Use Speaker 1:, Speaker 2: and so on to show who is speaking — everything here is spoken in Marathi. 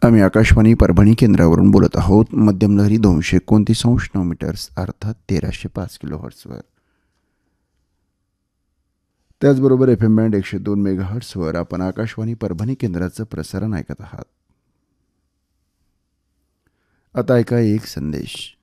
Speaker 1: आम्ही आकाशवाणी परभणी केंद्रावरून बोलत आहोत. मध्यम लहरी 229 मीटर्स अर्थात 1305 किलोहर्ट्झवर. त्याचबरोबर FM बँड 102 मेगाहर्ट्झवर आपण आकाशवाणी परभणी केंद्राचं प्रसारण ऐकत आहात. आता ऐका एक संदेश.